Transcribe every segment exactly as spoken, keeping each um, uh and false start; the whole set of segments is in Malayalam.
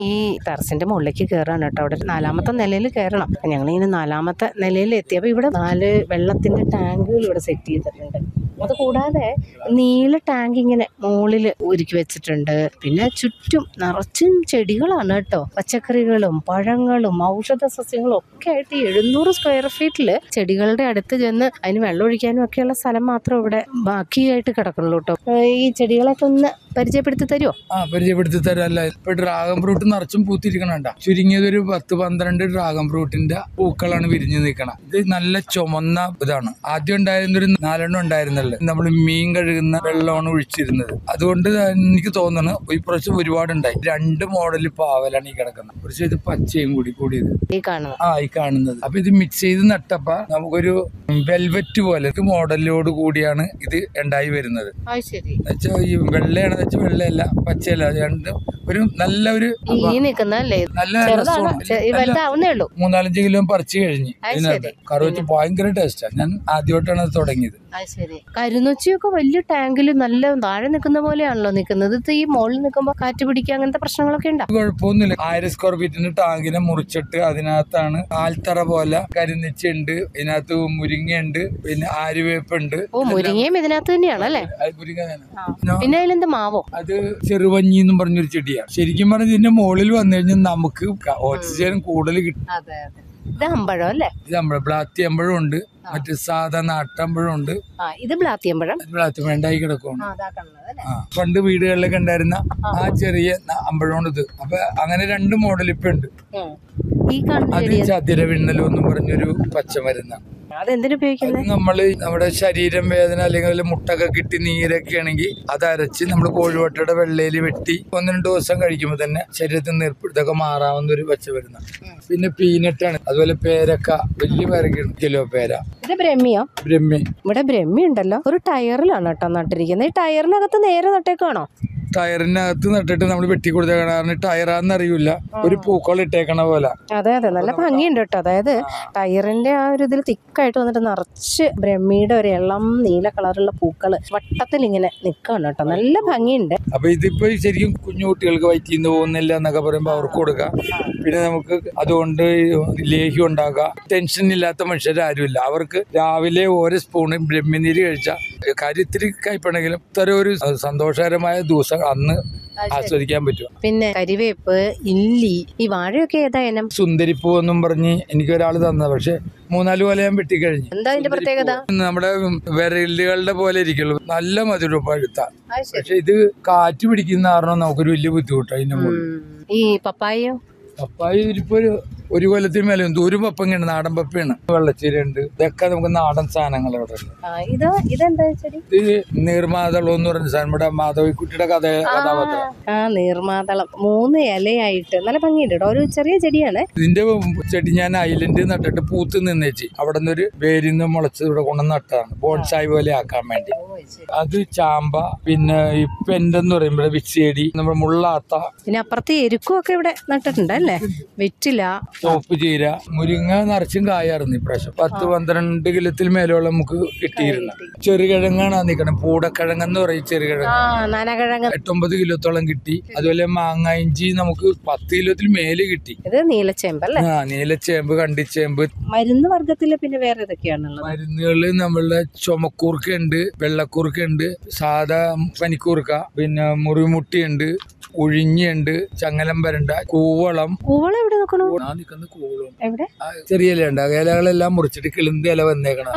ഈ ടെറസിന്റെ മുകളിലേക്ക് കയറാണ് കേട്ടോ. അവിടെ നാലാമത്തെ നിലയിൽ കയറണം. ഞങ്ങളിങ്ങനെ നാലാമത്തെ നിലയിൽ എത്തിയപ്പോൾ ഇവിടെ നാല് വെള്ളത്തിന്റെ ടാങ്കുകൾ ഇവിടെ സെറ്റ് ചെയ്തിട്ടുണ്ട്. അത് കൂടാതെ നീല ടാങ്ക് ഇങ്ങനെ മുകളിൽ ഒരുക്കി വെച്ചിട്ടുണ്ട്. പിന്നെ ചുറ്റും നിറച്ചും ചെടികളാണ് കേട്ടോ. പച്ചക്കറികളും പഴങ്ങളും ഔഷധ സസ്യങ്ങളും ഒക്കെ ആയിട്ട് എഴുന്നൂറ് സ്ക്വയർ ഫീറ്റില് ചെടികളുടെ അടുത്ത് ചെന്ന് അതിന് വെള്ളം ഒഴിക്കാനും ഒക്കെയുള്ള സ്ഥലം മാത്രം ഇവിടെ ബാക്കിയായിട്ട് കിടക്കുള്ളൂ കേട്ടോ. ഈ ചെടികളൊക്കെ ഒന്ന് പരിചയപ്പെടുത്തി തരുമോ? ആ പരിചയപ്പെടുത്തി തരാല്ല. ഇപ്പൊ ഡ്രാഗൺ ഫ്രൂട്ട് നിറച്ചും പൂത്തിരിക്കണണ്ട. ചുരുങ്ങിയത് ഒരു പത്ത് പന്ത്രണ്ട് ഡ്രാഗൺ ഫ്രൂട്ടിന്റെ പൂക്കളാണ് വിരിഞ്ഞു നിൽക്കണം. ഇത് നല്ല ചുമന്ന ഇതാണ്. ആദ്യം ഉണ്ടായിരുന്ന ഒരു നാലെണ്ണം ഉണ്ടായിരുന്നല്ലോ. നമ്മൾ മീൻ കഴുകുന്ന വെള്ളമാണ് ഒഴിച്ചിരുന്നത്. അതുകൊണ്ട് എനിക്ക് തോന്നുന്നു ഈ പ്രാവശ്യം ഒരുപാടുണ്ടായി. രണ്ട് മോഡൽ പാവലാണ് ഈ കിടക്കുന്നത്. കുറച്ച് ഇത് പച്ചയും കൂടി കൂടിയത് ആ ഈ കാണുന്നത്. അപ്പൊ ഇത് മിക്സ് ചെയ്ത് നട്ടപ്പ നമുക്കൊരു വെൽവെറ്റ് പോലെ മോഡലോട് കൂടിയാണ് ഇത് ഉണ്ടായി വരുന്നത്. എന്നുവെച്ചാൽ ഈ വെള്ളയാണ് വെച്ചാൽ വെള്ളയല്ല പച്ചയല്ല, രണ്ടും ഒരു നല്ല ഒരു നല്ല രസമാണ്. മൂന്നാലഞ്ച് കിലോ പറിച്ചു കഴിഞ്ഞ് ഇതിനകത്ത് കറി വെച്ച് ഭയങ്കര ടേസ്റ്റാണ്. ഞാൻ ആദ്യമായിട്ടാണ് അത് തുടങ്ങിയത്. കരുനൊച്ചിയൊക്കെ വലിയ ടാങ്കിൽ നല്ല താഴെ നിൽക്കുന്ന പോലെയാണല്ലോ നിൽക്കുന്നത്. ഇത് ഈ മുകളിൽ നിൽക്കുമ്പോ കാറ്റ് പിടിക്കുക അങ്ങനത്തെ പ്രശ്നങ്ങളൊക്കെ ഉണ്ടോ? കുഴപ്പമൊന്നുമില്ല. ആയിരം സ്ക്വയർ ഫീറ്റിന്റെ ടാങ്കിനെ മുറിച്ചിട്ട് അതിനകത്താണ് ആൽത്തറ പോലെ കരിനിച്ചുണ്ട്, ഇതിനകത്ത് മുരിങ്ങയുണ്ട്, പിന്നെ ആര്യവേപ്പുണ്ട്. ഓ മുരിങ്ങയും ഇതിനകത്ത് തന്നെയാണ് അല്ലേ? പിന്നെ അതിലെന്ത് മാവോ? അത് ചെറുവഞ്ഞി എന്നും പറഞ്ഞൊരു ചെടിയാണ്. ശരിക്കും പറഞ്ഞ ഇതിന്റെ മുകളിൽ വന്നു കഴിഞ്ഞാൽ നമുക്ക് ഓക്സിജൻ കൂടുതൽ കിട്ടും. ഇത് അമ്പഴം അല്ലേ? ഇത് അമ്പഴം, ബ്ലാത്തി അമ്പഴം ഉണ്ട്, മറ്റേ സാധാ നാട്ടമ്പഴം ഉണ്ട്. ഇത് ബ്ലാത്തിയമ്പഴം. ബ്ലാത്തിയമ്പഴം ഉണ്ടായി കിടക്കുവാണ്. ആ പണ്ട് വീടുകളിലൊക്കെ ഉണ്ടായിരുന്ന ആ ചെറിയ അമ്പഴമാണ് ഇത്. അപ്പൊ അങ്ങനെ രണ്ട് മോഡൽ ഇപ്പൊ ഉണ്ട്. അത് ചതിരവിണ്ണലോ എന്നും പറഞ്ഞൊരു പച്ചമരുന്ന. നമ്മള് നമ്മുടെ ശരീരം വേദന അല്ലെങ്കിൽ മുട്ടൊക്കെ കിട്ടി നീരൊക്കെ ആണെങ്കിൽ അത് അരച്ച് നമ്മൾ കോഴിവട്ടയുടെ വെള്ളയിൽ വെട്ടി ഒന്ന് രണ്ട് ദിവസം കഴിക്കുമ്പോൾ തന്നെ ശരീരത്തിൽ നീർപ്പ് ഇതൊക്കെ മാറാവുന്ന ഒരു പച്ചമരുന്ന. പിന്നെ പീനട്ടാണ്, അതുപോലെ പേരക്ക, വലിയ പേരക്കാണ്, കിലോ പേര. ഇത് ബ്രഹ്മിയോ? ബ്രഹ്മി. ഇവിടെ ബ്രഹ്മി ഉണ്ടല്ലോ. ഒരു ടയറിലാണ് കേട്ടോ നട്ടിരിക്കുന്നത്. ഈ ടയറിനകത്ത് നേരെ നട്ടേക്കാണോ? ടയറിനകത്ത് നട്ടിട്ട് നമ്മൾ വെട്ടിക്കൊടുത്ത കാരണം ടയറാന്ന് അറിയില്ല, ഒരു പൂക്കൾ ഇട്ടേക്കണ പോലെ. അതെ അതെ, നല്ല ഭംഗിയുണ്ട് കേട്ടോ. അതായത് ടയറിന്റെ ആ ഒരു ഇതിൽ തിക്കായിട്ട് വന്നിട്ട് നിറച്ച് ബ്രഹ്മിയുടെ ഒരു ഇളം നീല കളറുള്ള പൂക്കള് വട്ടത്തിൽ ഇങ്ങനെ നിക്കാണ് കേട്ടോ. നല്ല ഭംഗിയുണ്ട്. അപ്പൊ ഇതിപ്പോ ശരിക്കും കുഞ്ഞു കുട്ടികൾക്ക് വയറ്റിൽ നിന്ന് പോകുന്നില്ല എന്നൊക്കെ പറയുമ്പോ അവർക്ക് കൊടുക്കാം. പിന്നെ നമുക്ക് അതുകൊണ്ട് ലേഹ്യം ഉണ്ടാക്കാം. ടെൻഷൻ ഇല്ലാത്ത മനുഷ്യരാരുമില്ല. അവർക്ക് രാവിലെ ഓരോ സ്പൂണ് ബ്രഹ്മിനീര് കഴിച്ചാൽ കാര്യം ഇത്തിരി കയ്പണെങ്കിലും ഇത്തരം ഒരു സന്തോഷകരമായ ദിവസം അന്ന് ആസ്വദിക്കാൻ പറ്റും. പിന്നെ കരിവേപ്പ്, ഇല്ലി, ഈ വാഴയൊക്കെ ഏതാ ഇനം? സുന്ദരിപ്പൂ എന്നും പറഞ്ഞ് എനിക്ക് ഒരാൾ തന്നത്. പക്ഷെ മൂന്നാല് പോലെ ഞാൻ വെട്ടിക്കഴിഞ്ഞു. എന്താ അതിന്റെ പ്രത്യേകത? നമ്മുടെ വിരലുകളുടെ പോലെ ഇരിക്കുള്ളൂ, നല്ല മധുരം പഴുത്ത. പക്ഷെ ഇത് കാറ്റ് പിടിക്കുന്ന കാരണം നമുക്കൊരു വലിയ ബുദ്ധിമുട്ടാണ് അതിന്റെ മുകളിൽ. ഈ പപ്പായയോ? പപ്പായ ഇരിപ്പോ ഒരു കൊല്ലത്തിന് മേലെ ഒരു പപ്പങ്ങയാണ്, നാടൻ പപ്പയാണ്. വെള്ളച്ചീര ഉണ്ട്. ഇതൊക്കെ നമുക്ക് നാടൻ സാധനങ്ങൾ ഇവിടെ ഉണ്ട്. ഇത് നീർമാതളം എന്ന് പറഞ്ഞ സാധനം ഇവിടെ മാധവിക്കുട്ടിയുടെ കഥ കഥാപാത്രം. ആ നീർമാതളം മൂന്ന് ഇലയായിട്ട് നല്ല ഭംഗിയുണ്ട് കേട്ടോ. ഒരു ചെറിയ ചെടിയാണ്. ഇതിന്റെ ചെടി ഞാൻ ഐലൻഡ് നട്ടിട്ട് പൂത്ത് നിന്നേച്ചി അവിടെ നിന്ന് ഒരു വേരിന്ന് മുളച്ചത് ഇവിടെ കൊണ്ടു നട്ടതാണ്, ബോൺസായി പോലെ ആക്കാൻ വേണ്ടി. അത് ചാമ്പ, പിന്നെ ഈ പെൻഡെന്ന് പറയുമ്പോ വിച്ചേടി, നമ്മുടെ മുള്ളാത്ത. പിന്നെ അപ്പുറത്തെ എരുക്കും ഒക്കെ ഇവിടെ നട്ടിട്ടുണ്ട് അല്ലേ? വെറ്റില, ചോപ്പ് ചീര, മുരിങ്ങ നിറച്ചും കായായിരുന്നു ഇപ്രാവശ്യം. പത്ത് പന്ത്രണ്ട് കിലോത്തിൽ മേലോളം നമുക്ക് കിട്ടിയിരുന്നു. ചെറുകിഴങ്ങാണ് നിൽക്കണം, പൂടക്കിഴങ്ങെന്ന് പറയും. ചെറുകിഴങ്ങ് എട്ടൊമ്പത് കിലോത്തോളം കിട്ടി. അതുപോലെ മാങ്ങ ഇഞ്ചി നമുക്ക് പത്ത് കിലോത്തിൽ മേലെ കിട്ടി. ഇത് നീലച്ചേമ്പ് അല്ലേ? ആ നീലച്ചേമ്പ്, കണ്ടിച്ചേമ്പ്. മരുന്ന് വർഗത്തില് പിന്നെ വേറെ ഏതൊക്കെയാണുള്ളത്? മരുന്നുകള് നമ്മളുടെ ചുമക്കൂർക്ക ഉണ്ട്, വെള്ളക്കൂർക്ക ഉണ്ട്, സാധാ പനിക്കൂർക്ക, പിന്നെ മുറിമുട്ടിയുണ്ട്, ഉഴിഞ്ഞുണ്ട്, ചങ്ങലം വരണ്ട, കൂവളം. കൂവളം എവിടെ നോക്കണു? ആ നിൽക്കുന്ന കൂവളം ചെറിയ ഇല ഉണ്ട്. ഇലകളെല്ലാം മുറിച്ചിട്ട് കിളിന്ത് ഇല വന്നേക്കണം.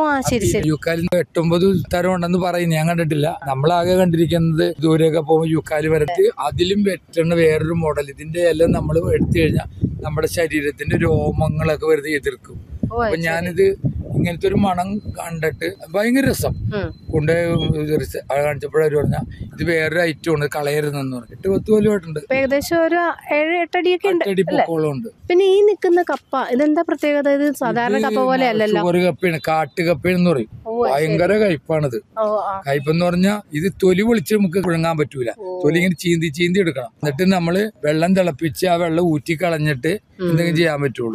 യൂക്കാലി എട്ടൊമ്പത് തരം ഉണ്ടെന്ന് പറയുന്നത് ഞാൻ കണ്ടിട്ടില്ല. നമ്മളാകെ കണ്ടിരിക്കുന്നത് ദൂരെയൊക്കെ പോകുമ്പോൾ യൂക്കാലി വരത്ത്. അതിലും വെറ്റണ വേറൊരു മോഡൽ. ഇതിന്റെ ഇല നമ്മൾ എടുത്തു കഴിഞ്ഞാൽ നമ്മുടെ ശരീരത്തിന്റെ രോമങ്ങളൊക്കെ വെറുതെ എതിർക്കും. അപ്പൊ ഞാനിത് ഇങ്ങനത്തെ ഒരു മണം കണ്ടിട്ട് ഭയങ്കര രസം കൊണ്ട് കാണിച്ചപ്പോഴവര് പറഞ്ഞ ഇത് വേറൊരു ഐറ്റം ഉണ്ട്, കളയരുതെന്ന് പറഞ്ഞു. എട്ട് പത്ത് കൊല്ലമായിട്ടുണ്ട്. ഏകദേശം ഒരു ഏഴ് എട്ടടിയൊക്കെ എട്ടടി പൊക്കോളം ഉണ്ട്. പിന്നെ ഈ നിൽക്കുന്ന കപ്പ ഇതെന്താ പ്രത്യേകത? ഇത് സാധാരണ കപ്പ പോലെ അല്ലല്ലോ. ഒരു കപ്പയാണ്, കാട്ടുകപ്പയെന്ന് പറയും. ഭയങ്കര കയ്പാണിത്. കയ്പെന്ന് പറഞ്ഞാൽ ഇത് തൊലി പൊളിച്ച് നമുക്ക് വിഴുങ്ങാൻ പറ്റൂല. തൊലി ഇങ്ങനെ ചീന്തി ചീന്തി എടുക്കണം. എന്നിട്ട് നമ്മള് വെള്ളം തിളപ്പിച്ച് ആ വെള്ളം ഊറ്റി കളഞ്ഞിട്ട് എന്തെങ്കിലും ചെയ്യാൻ പറ്റുള്ളൂ.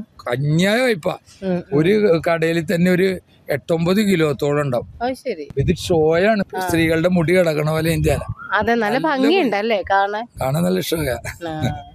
കഞ്ഞായ കയ്പ. ഒരു കടയിൽ തന്നെ ഒരു എട്ടൊമ്പത് കിലോത്തോളം ഉണ്ടാവും. ഇത് ഷോയാണ്. സ്ത്രീകളുടെ മുടി കിടക്കണ പോലെ ഇന്ത്യ. അതെ, നല്ല ഭംഗിയുണ്ടല്ലേ കാണാൻ? കാണാൻ നല്ല ഷോയാ.